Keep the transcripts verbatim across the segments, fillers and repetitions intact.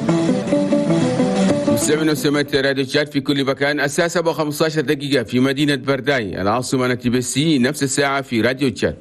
مستمعينا وسمعت راديو تشات في كل مكان. الساعة سبعة وخمسة عشر دقيقة في مدينة برداي العاصمة نتيبسي، نفس الساعة في راديو تشات.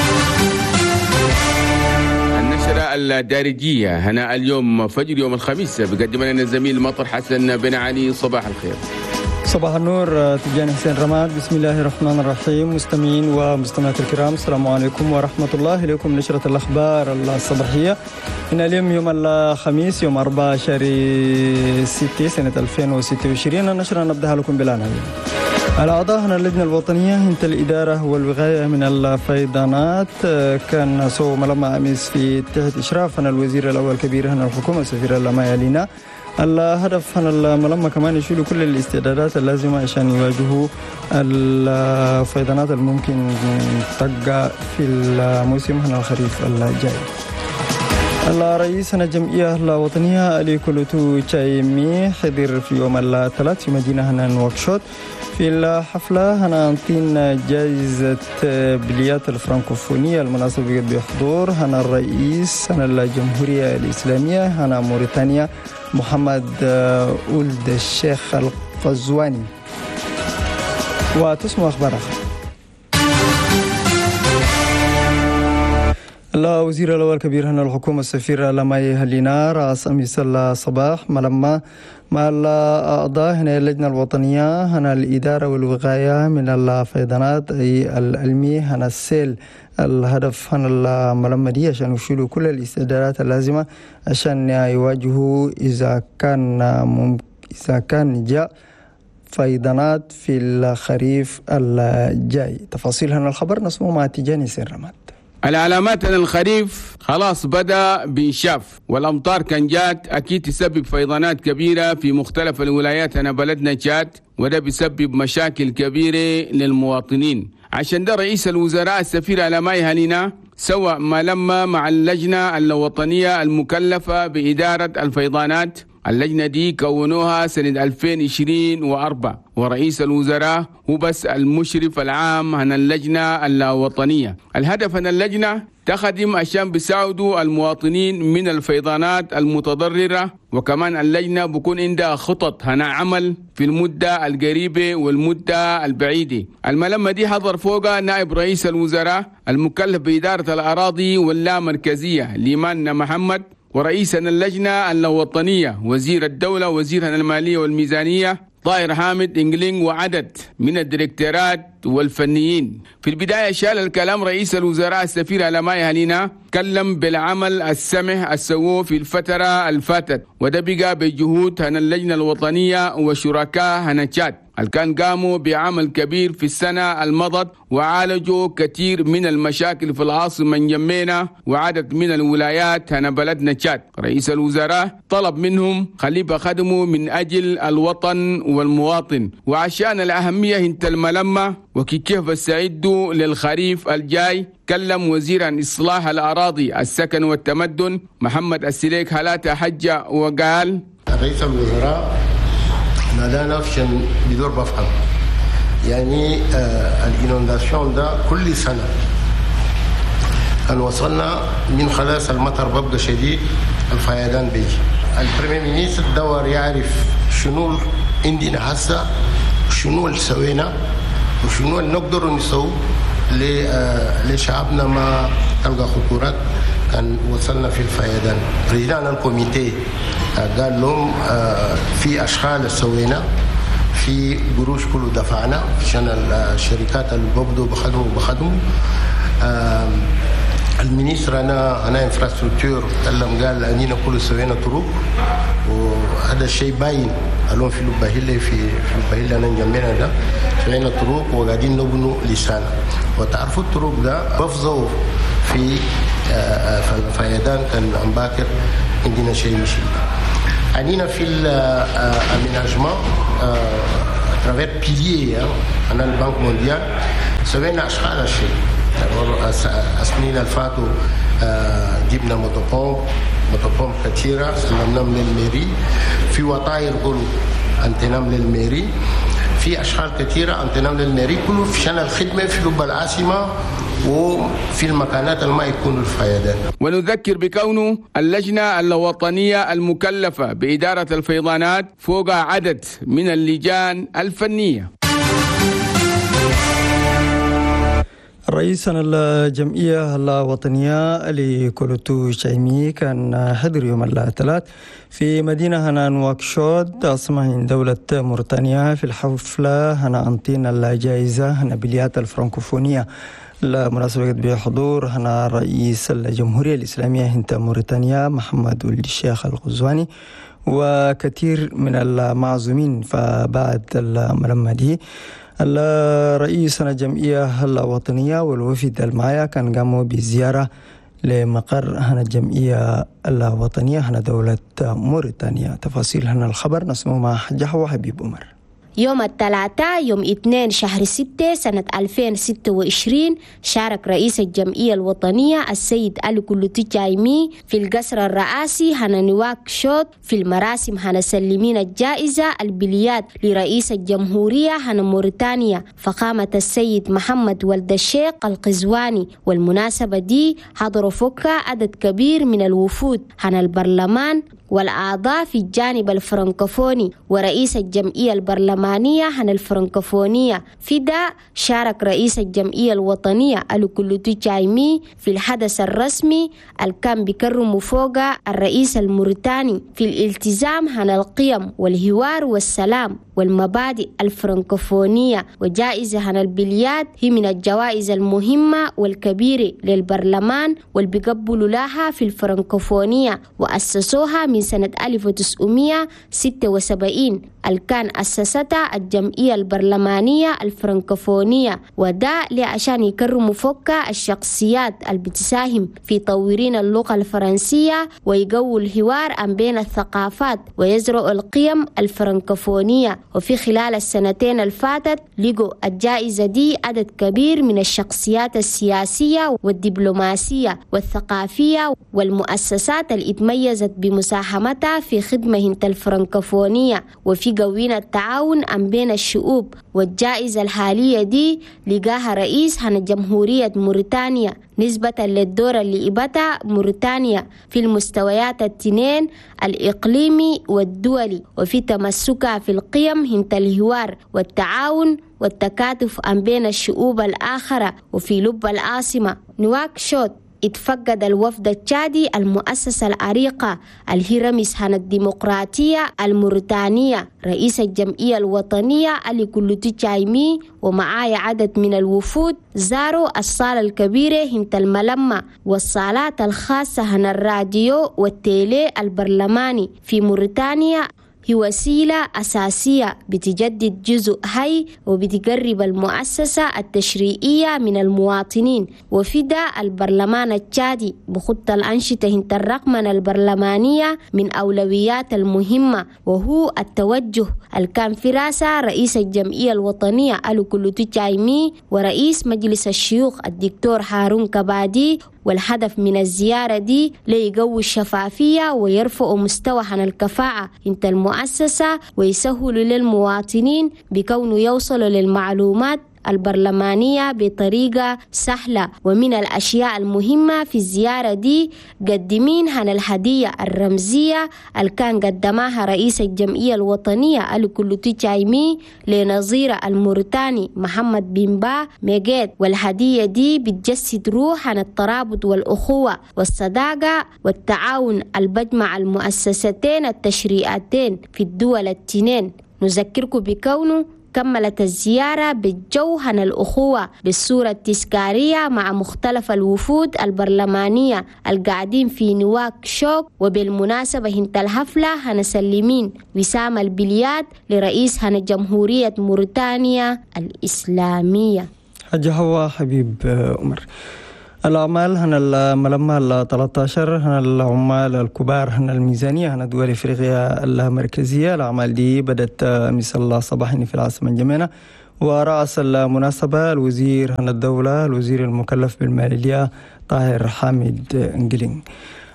النشرة الدارجية هنا اليوم فجر يوم الخميس بقدم لنا الزميل مطر حسن بن علي. صباح الخير. صباح النور، تجاني حسين رماد. بسم الله الرحمن الرحيم. مستمعين ومستمعات الكرام، السلام عليكم ورحمة الله. إليكم نشرة الأخبار الصباحية من اليوم يوم الخميس يوم أربعة شهر ستة سنة ألفين وستة وعشرين. النشرة نبدأها لكم بالعناوين. الأعضاء من اللجنة الوطنية هنت الإدارة والوقاية من الفيضانات كان سو ملما أمس في تحت إشراف الوزير الأول كبير هنا الحكومة سفير الله لينا. الهدف هنا الملما كمان يشيلوا كل الاستعدادات اللازمة عشان يواجهوا الفيضانات الممكن تقع في الموسم هنا الخريف الجاي. الرئيس الجمعية الوطنية ألي كولوتو تشايمي حضر في يوم الثلاث في مدينة هنا نواكشوط في الحفلة هنا أنطين جائزة بليات الفرنكوفونية المناسبة بحضور هنا الرئيس هنا الجمهورية الإسلامية هنا موريتانيا محمد أولد الشيخ القزواني. وتسمع أخبار أخرى. الله وزير الأول كبير هنا الحكومة السفير لماي هلينا رأس أمس الصباح ملما مع الأعضاء هنا اللجنة الوطنية هنا الإدارة والوقاية من الفيضانات أي العلمي هنا السيل. الهدف هنا الملما دي عشان يشيلوا كل الاستعدادات اللازمة عشان يواجهوا إذا كان ممكن إذا كان جاء فيضانات في الخريف الجاي. تفاصيل هنا الخبر نسمع مع تجاني سير رماد. العلامات أن الخريف خلاص بدأ بإنشاف، والأمطار كان جات أكيد تسبب فيضانات كبيرة في مختلف الولايات هنا بلدنا تشاد، وده بيسبب مشاكل كبيرة للمواطنين. عشان ده رئيس الوزراء السفير لماي هلينا سوى ما لما مع اللجنة الوطنية المكلفة بإدارة الفيضانات. اللجنة دي كونوها سنة ألفين وعشرين وأربعة، ورئيس الوزراء هو بس المشرف العام عن اللجنة الوطنية. الهدف من اللجنة تخدم عشان بيساعدوا المواطنين من الفيضانات المتضررة، وكمان اللجنة بكون عندها خطط هنا عمل في المدة القريبة والمدة البعيدة. الملمة دي حضر فوقها نائب رئيس الوزراء المكلف بإدارة الأراضي واللامركزية ليمان محمد، ورئيسنا اللجنة الوطنية وزير الدولة وزير المالية والميزانية طائر حامد إنجلينغ وعدد من الديركتورات والفنيين. في البداية شال الكلام رئيس الوزراء السفير لماي هلينا، تكلم بالعمل السمح السووه في الفترة الفاتت، وده بقى بجهود هنا اللجنة الوطنية وشركاء هنا تشاد كان قاموا بعمل كبير في السنة المضت، وعالجوا كثير من المشاكل في العاصمة جمينة وعدد من الولايات هنا بلدنا تشاد. رئيس الوزراء طلب منهم خليبة خدموا من أجل الوطن والمواطن، وعشان الأهمية هنت الملمة وكيف بستعدوا للخريف الجاي. كلم وزير عن إصلاح الأراضي السكن والتمدن محمد السليك هلاته حجة وقال رئيس الوزراء نادانا عشان بدور بفهم يعني آه الانونداسيون ده كل سنة كان وصلنا من خلاص المطر ببقى شديد الفيضان بيجي. البريمير مينيستر دور يعرف شنو عندنا هسه وشنو اللي سوينا وشنو اللي نقدر نسوي لشعبنا ما تلقى خطورات كان وصلنا في الفيضان. رجال الكوميتي قال لهم في اشغال سوينا في قروش كله دفعنا عشان الشركات اللي بيبدوا بخدموا بخدموا. المينيستر انا انا انفراستراكتور تكلم قال اننا كله سوينا طرق، وهذا الشيء باين اليوم في الباهله في في الباهله انا جنبنا ده سوينا طرق وقاعدين نبنوا لسان. وتعرفوا الطرق ده بفضوا في فيضان كان عم باكر عندنا شيء مشي. عنينا في الاميناجمون اترافير بيليي انا البنك مونديال سوينا اشغال الشيء. السنين اللي فاتوا جبنا موتوبومب موتوبومب كثيره سلمناهم للميري، في وطاير قلوا انتنام للميري، في في أشغال كثيرة أنتنام للناري كله في شان الخدمة في لب العاصمة وفي المكانات اللي ما يكونوا الفيضان. ونذكر بكونه اللجنة الوطنية المكلفة بإدارة الفيضانات فوق عدد من اللجان الفنية. رئيس الجمعية الوطنية لكولوتو شايمي كان حضر يوم الثلاث في مدينة هنا نواكشوط عاصمة دولة موريتانيا في الحفلة هنا أنطين الجائزة هنا بليات الفرنكوفونية لمناسبة بحضور هنا رئيس الجمهورية الإسلامية هنتا موريتانيا محمد ولد الشيخ الغزواني وكثير من المعزومين. فبعد الملمة دي الرئيس الجمعية الوطنية والوفد المعايا كان قاموا بزيارة لمقر هنا الجمعية الوطنية هنا دولة موريتانيا. تفاصيل هنا الخبر نسمع مع جحوة حبيب عمر. يوم الثلاثاء يوم اثنين شهر ستة سنة ألفين وستة وعشرين شارك رئيس الجمعية الوطنية السيد علي كولوتو شايمي في القصر الرئاسي هنا نواكشوط في المراسم هنا سلمين الجائزة البليات لرئيس الجمهورية هنا موريتانيا فخامة السيد محمد ولد الشيخ الغزواني. والمناسبة دي حضروا فوقها عدد كبير من الوفود هنا البرلمان والأعضاء في الجانب الفرنكوفوني ورئيس الجمعية البرلمانية هنا الفرنكوفونية. في ده شارك رئيس الجمعية الوطنية علي كولوتو شايمي في الحدث الرسمي اللي كان بيكرم فوق الرئيس الموريتاني في الالتزام هنا القيم والهوار والسلام والمبادئ الفرنكوفونية. وجائزة هنا البليات هي من الجوائز المهمة والكبيرة للبرلمان واللي بيقبلوا لها في الفرنكوفونية وأسسوها من سنة ألف وتسعمائة وستة وسبعين اللي كان أسستها الجمعية البرلمانية الفرنكوفونية. وده لعشان يكرموا فوق الشخصيات اللي بتساهم في تطويرين اللغة الفرنسية ويقووا الحوار عن بين الثقافات ويزرعوا القيم الفرنكوفونية. وفي خلال السنتين الفاتت لقوا الجائزة دي عدد كبير من الشخصيات السياسية والدبلوماسية والثقافية والمؤسسات اللي اتميزت بمساهمتها في خدمة هنت الفرنكوفونية وفي قوين التعاون عن بين الشعوب. والجائزة الحالية دي لقاها رئيس هنا جمهورية موريتانيا نسبة للدور اللي إبتها موريتانيا في المستويات التنين الإقليمي والدولي وفي تمسكها في القيم هنت الهوار والتعاون والتكاتف عن بين الشعوب الآخرة. وفي لب العاصمة نواكشوط اتفقد الوفد التشادي المؤسسة العريقة الهرمس هنا الديمقراطية الموريتانية رئيس الجمعية الوطنية علي كولوتو شايمي ومعايا عدد من الوفود زاروا الصالة الكبيرة هنت الملمة والصالات الخاصة هنا الراديو والتيلي البرلماني في موريتانيا هي وسيلة أساسية بتجدد جزء حي وبتقرب المؤسسة التشريعية من المواطنين. وفي ده البرلمان التشادي بخط الأنشطة هنت الرقمنة البرلمانية من أولويات المهمة وهو التوجه اللي كان في راسه رئيس الجمعية الوطنية علي كولوتو شايمي ورئيس مجلس الشيوخ الدكتور هارون كبادي. والهدف من الزيارة دي ليقوي الشفافية ويرفع مستوى الكفاءة انت المؤسسة ويسهل للمواطنين بكونه يوصلوا للمعلومات البرلمانية بطريقة سهلة. ومن الأشياء المهمة في الزيارة دي قدمين هنا الهدية الرمزية اللي كان قدمها رئيس الجمعية الوطنية علي كولوتو شايمي لنظير الموريتاني محمد بن با ميغيت. والهدية دي بتجسد روح عن الترابط والأخوة والصداقة والتعاون البجمع المؤسستين التشريعتين في الدول التنين. نذكركم بكونه كملت الزيارة بالجوهن الأخوة بالصورة التذكارية مع مختلف الوفود البرلمانية القاعدين في نواكشوط. وبالمناسبة هنت الحفلة هنسلمين وسام البليات لرئيس هنا جمهورية موريتانيا الإسلامية. حاجة هو حبيب عمر. الأعمال هنا الملمة ال ثلاثة عشر هنا العمال الكبار هنا الميزانية هنا دول إفريقيا المركزية. الأعمال دي بدأت مثل صباحين في العاصمة الجمينة ورأس المناسبة الوزير هنا الدولة الوزير المكلف بالمالية طاهر حامد انجلين.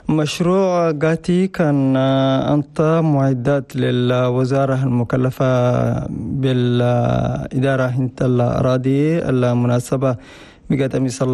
مشروع قاتي كان أنت معدات للوزارة المكلفة بالإدارة هنت الأراضي المناسبة بقدم